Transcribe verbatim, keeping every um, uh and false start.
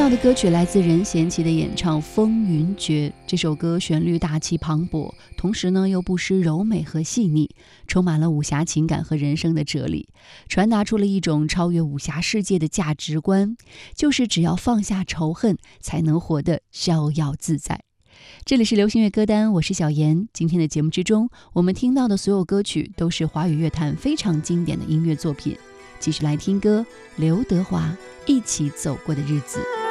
到的歌曲来自任贤齐的演唱《风云决》。这首歌旋律大气磅礴，同时呢又不失柔美和细腻，充满了武侠情感和人生的哲理，传达出了一种超越武侠世界的价值观，就是只要放下仇恨，才能活得逍遥自在。这里是流行乐歌单，我是小妍。今天的节目之中，我们听到的所有歌曲都是华语乐坛非常经典的音乐作品。继续来听歌，刘德华《一起走过的日子》。